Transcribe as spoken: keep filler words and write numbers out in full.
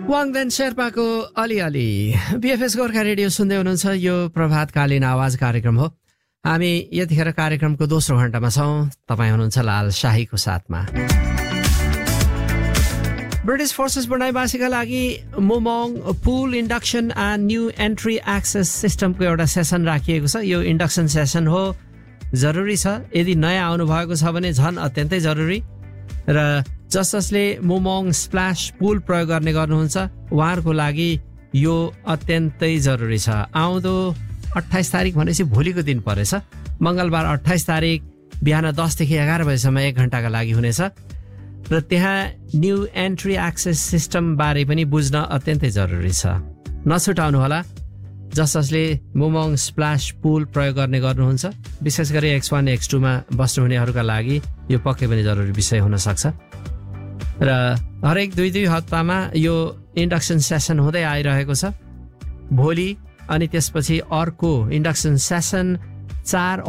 वाङदेन शेर्पाको अलिअलि बिएफएस गोर्खा रेडियो सुन्दै हुनुहुन्छ। यो प्रभातकालीन आवाज कार्यक्रम हो। हामी यतिखेर कार्यक्रमको दोस्रो घण्टामा छौँ। तपाईँ हुनुहुन्छ लाल शाहीको साथमा। ब्रिटिस फोर्सेस बर्नाइवासीका लागि मोमोङ पुल induction and new entry access सिस्टमको एउटा सेसन राखिएको छ। यो इन्डक्सन सेसन हो, जरुरी छ। यदि नयाँ आउनुभएको छ भने झन् अत्यन्तै जरुरी। र जस जसले मोमोङ स्प्ल्यास पुल प्रयोग गर्ने गर्नुहुन्छ उहाँहरूको लागि यो अत्यन्तै जरुरी छ। आउँदो अट्ठाइस तारिक भनेपछि भोलिको दिन परेछ, मङ्गलबार अट्ठाइस तारिक बिहान दसदेखि एघार बजीसम्म एक घन्टाका लागि हुनेछ। र त्यहाँ न्यू एन्ट्री एक्सेस सिस्टम बारे पनि बुझ्न अत्यन्तै जरुरी छ। नछुटाउनुहोला। जस जसले मोमोङ स्प्ल्यास पुल प्रयोग गर्ने गर्नुहुन्छ, विशेष गरी एक्स वान एक्स टूमा बस्नुहुनेहरूका लागि यो पक्कै पनि जरुरी विषय हुन सक्छ। र हरेक दुई दुई हप्तामा यो इन्डक्सन सेसन हुँदै आइरहेको छ। भोलि अनि त्यसपछि अर्को इन्डक्सन सेसन चार